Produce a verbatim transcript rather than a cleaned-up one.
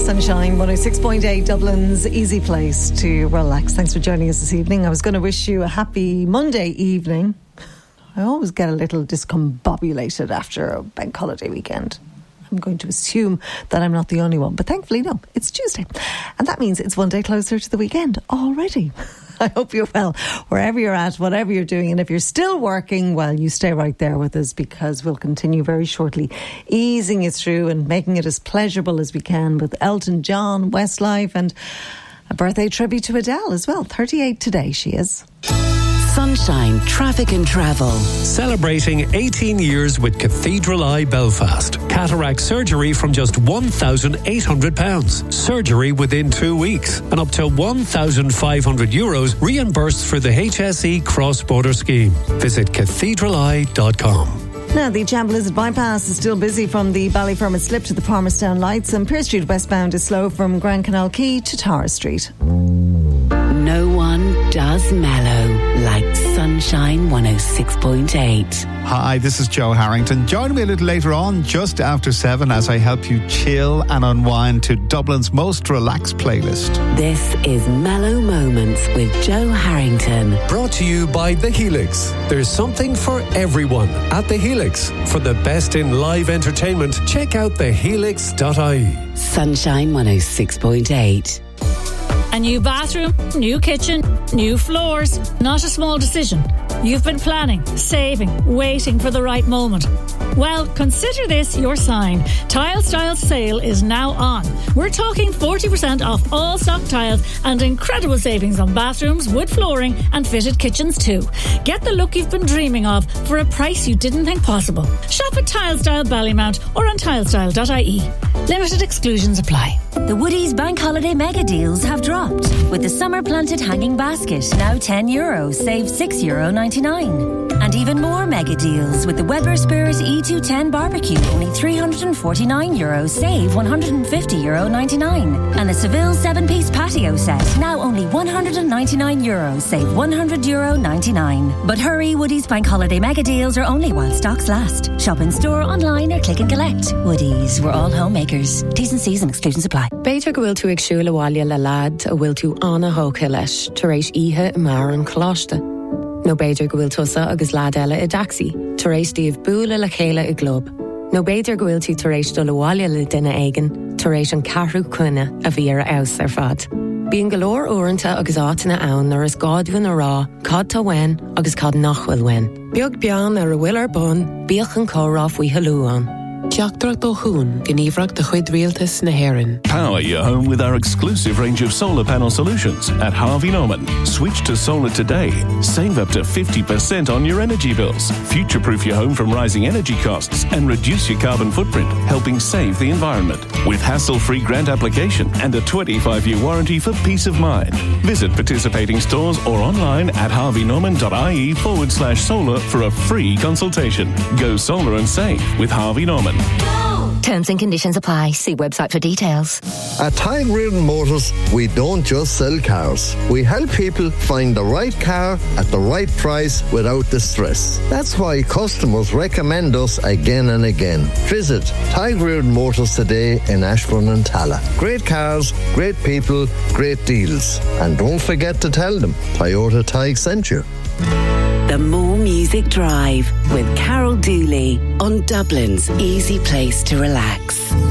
Sunshine, one oh six point eight, Dublin's easy place to relax. Thanks for joining us this evening. I was going to wish you a happy Monday evening. I always get a little discombobulated after a bank holiday weekend. I'm going to assume that I'm not the only one, but thankfully, no, it's Tuesday. And that means it's one day closer to the weekend already. I hope you're well, wherever you're at, whatever you're doing. And if you're still working, well, you stay right there with us, because we'll continue very shortly easing you through and making it as pleasurable as we can with Elton John, Westlife, and a birthday tribute to Adele as well. thirty-eight today, she is. Sunshine Traffic and Travel. Celebrating eighteen years with Cathedral Eye Belfast. Cataract surgery from just one thousand eight hundred pounds. Surgery within two weeks. And up to one thousand five hundred euros reimbursed for the H S E cross-border scheme. Visit cathedral eye dot com. Now, the Chamblizzard bypass is still busy from the Ballyfermot slip to the Palmerstown lights, and Pearse Street westbound is slow from Grand Canal Quay to Tara Street. No one does mellow like Sunshine one oh six point eight. Hi, this is Joe Harrington. Join me a little later on, just after seven, as I help you chill and unwind to Dublin's most relaxed playlist. This is Mellow Moments with Joe Harrington. Brought to you by The Helix. There's something for everyone at The Helix. For the best in live entertainment, check out the helix dot I E. Sunshine one oh six point eight. A new bathroom, new kitchen, new floors. Not a small decision. You've been planning, saving, waiting for the right moment. Well, consider this your sign. Tile Style sale is now on. We're talking forty percent off all stock tiles and incredible savings on bathrooms, wood flooring and fitted kitchens too. Get the look you've been dreaming of for a price you didn't think possible. Shop at Tile Style Ballymount or on tile style dot I E. Limited exclusions apply. The Woodies Bank Holiday Mega Deals have dropped. With the Summer Planted Hanging Basket, now ten euros, save six euro ninety-nine. And even more mega deals with the Weber Spirit E two ten Barbecue, only three hundred forty-nine euros, save one hundred fifty euro ninety-nine. And the Seville seven-piece patio set, now only one hundred ninety-nine euros, save one hundred euro ninety-nine. But hurry, Woodies Bank Holiday Mega Deals are only while stocks last. Shop in store, online or click and collect. Woodies, we're all homemakers. T's and C's and exclusions apply. Beidir go bhfuil tú ag siúla bhaile le lad a bhfuil tú anna hóca leis tar éis ihe i mar an chláiste. No beidir go bhfuil tusa agus lad eile i daxi tar éis díobh búla le chéile i glob. No beidir go bhfuil tú tar éis dul bhaile le duine éigean tar éis an carthú cuine a bhí ar aus ar fad. Bíonn golóir uaireanta agus átainna ann ar is gádhuin a rá, cad tá wen agus cad nachhfuil wen. Beag bean ar a bhfuil ar bun, bíoch an córá faoi halúán. Ceachtarach do hún gníomhreacht de chuid rialtas na hÉireann. Power your home with our exclusive range of solar panel solutions at Harvey Norman. Switch to solar today. Save up to fifty percent on your energy bills. Future-proof your home from rising energy costs and reduce your carbon footprint, helping save the environment. With hassle-free grant application and a twenty-five year warranty for peace of mind. Visit participating stores or online at harvey norman dot I E forward slash solar for a free consultation. Go solar and save with Harvey Norman. Terms and conditions apply. See website for details. At Tide Reardon Motors, we don't just sell cars. We help people find the right car at the right price without the stress. That's why customers recommend us again and again. Visit Tide Reardon Motors today in Ashbourne and Talla. Great cars, great people, great deals. And don't forget to tell them Toyota Tige sent you. The More Music Drive with Carol Dooley on Dublin's easy place to relax.